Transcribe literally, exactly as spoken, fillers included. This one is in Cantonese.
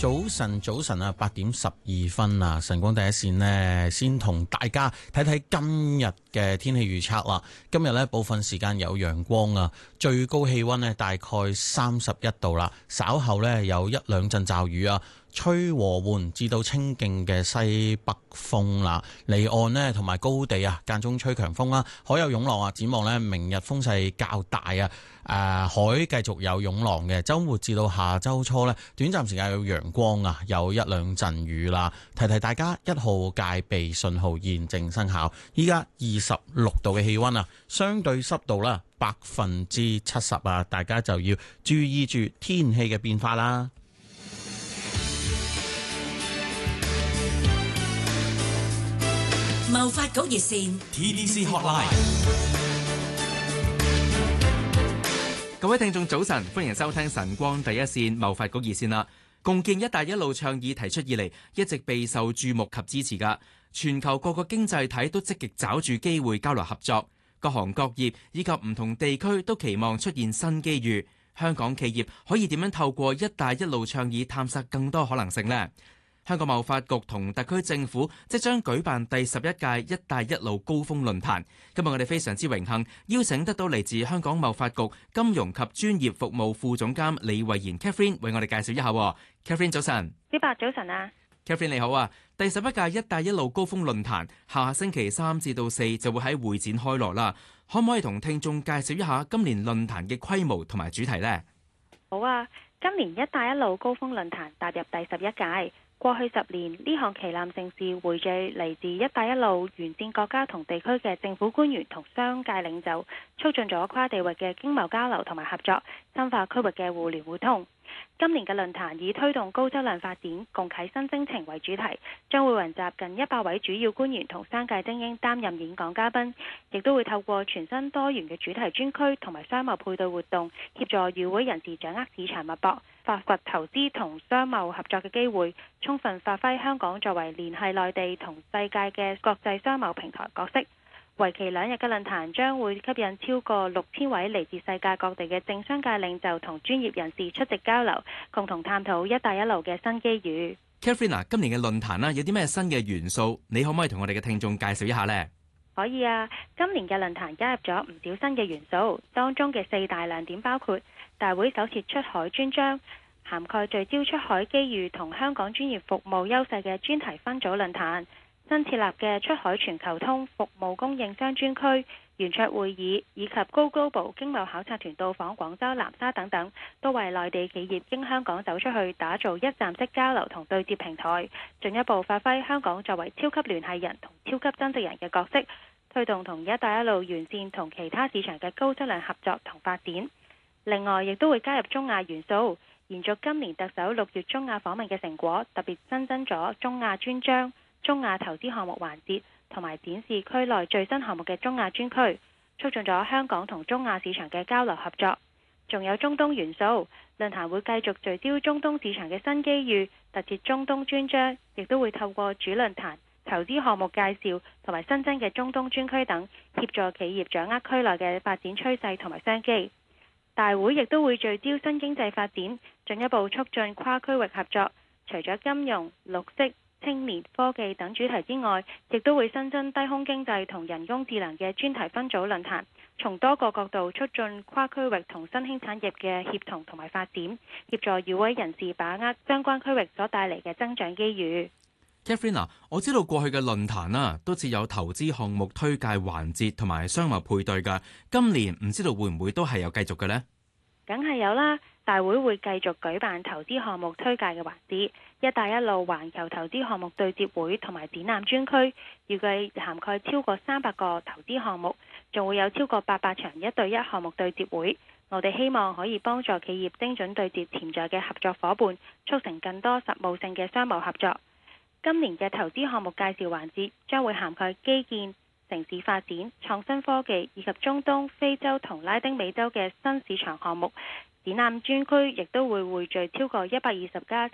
早晨，早晨啊，八點十二分啊，晨光第一線呢，先同大家睇睇今日嘅天氣預測啦。今日呢，部分時間有陽光啊，最高氣溫呢大概三十一度啦。稍後呢，有一兩陣驟雨啊，吹和緩至到清勁嘅西北風啦。離岸呢，同埋高地啊間中吹強風啦，海有湧浪啊。展望呢，明日風勢較大啊。誒、呃、海繼續有湧浪嘅，週末至到下週初呢，短暫時間有陽光啊，有一兩陣雨啦。提提大家，一號戒備信號現正生效。依家二十六度嘅氣溫啊，相對濕度啦百分之七十啊，大家就要注意住天氣嘅變化啦。 貿發局熱線 T D C Hotline。各位聽眾早晨，歡迎收聽晨光第一線貿發局熱線啦。共建一帶一路倡議提出以嚟，一直備受注目及支持噶。全球各個經濟體都積極抓住機會交流合作，各行各業以及唔同地區都期望出現新機遇。香港企業可以點樣透過一帶一路倡議探索更多可能性呢？香港貿發局同特區政府即將舉辦第十一屆一帶一路高峰論壇。今日我哋非常之榮幸邀請得到嚟自香港貿發局金融及專業服務副總監李慧賢 Catherine 為我哋介紹一下。Catherine 早晨。 小白早晨啊。 Catherine 你好啊。第十一屆一帶一路高峰論壇下星期三至到四就會喺會展開鑼啦。可唔可以同聽眾介紹一下今年論壇嘅規模同埋主題呢？ 好啊。今年一帶一路高峰論壇踏入第十一屆。過去十年，呢項旗艦盛事匯聚嚟自一帶一路沿線國家同地區嘅政府官員同商界領袖，促進咗跨地域嘅經貿交流同埋合作，深化區域嘅互聯互通。今年嘅論壇以推動高質量發展、共啟新征程為主題，將會雲集近一百位主要官員同商界精英擔任演講嘉賓，亦都會透過全新多元嘅主題專區同埋商貿配對活動，協助與會人士掌握市場脈搏，發掘投資同商貿合作嘅機會，充分發揮香港作為聯繫內地同世界嘅國際商貿平台角色。為期兩日嘅論壇將會吸引超過六千位嚟自世界各地嘅政商界領袖同專業人士出席交流，共同探討一帶一路嘅新機遇。 Catherine， 今年嘅論壇啦，有啲咩新嘅元素？你可唔可以同我哋嘅聽眾介紹一下呢？ 可以啊，今年嘅論壇加入咗唔少新嘅元素，當中嘅四大亮點包括大會首設出海專章，涵蓋聚焦出海機遇同香港專業服務優勢嘅專題分組論壇，新設立嘅出海全球通服務供應商專區、圓桌會議以及 Go Global 經貿考察團到訪廣州、南沙等等，都為內地企業經香港走出去打造一站式交流同對接平台，進一步發揮香港作為超級聯繫人同超級增值人嘅角色，推動同一帶一路沿線同其他市場嘅高質量合作同發展。另外，亦都會加入中亞元素，延續今年特首六月中亞訪問嘅成果，特別新增咗中亞專章、中亞投資項目環節同埋展示區內最新項目嘅中亞專區，促進咗香港同中亞市場嘅交流合作。仲有中東元素，論壇會繼續聚焦中東市場嘅新機遇，特設中東專章，亦都會透過主論壇、投資項目介紹同埋新增嘅中東專區等，協助企業掌握區內嘅發展趨勢同埋商機。大會亦都會聚焦新經濟發展，進一步促進跨區域合作。除咗金融、綠色、青年、科技等主題之外，亦都會新增低空經濟同人工智能嘅專題分組論壇，從多個角度促進跨區域同新興產業嘅協同同埋發展，協助與會人士把握相關區域所帶嚟嘅增長機遇。 Catherine， 我知道過去嘅論壇啊，都設有投資項目推介環節同埋商貿配對㗎。今年唔知道會唔會都係有繼續嘅呢？ 梗係有啦，大會會繼續舉辦投資項目推介嘅環節，一帶一路環球投資項目對接會同埋展覽專區，預計涵蓋超過三百個投資項目，仲會有超過八百場一對一項目對接會。我哋希望可以幫助企業精準對接潛在嘅合作夥伴，促成更多實務性嘅商貿合作。今年嘅投資項目介紹環節將會涵蓋基建、城市發展、創新科技以及中東、非洲同拉丁美洲嘅新市場項目。展覽專區亦都會匯聚超過一百二十家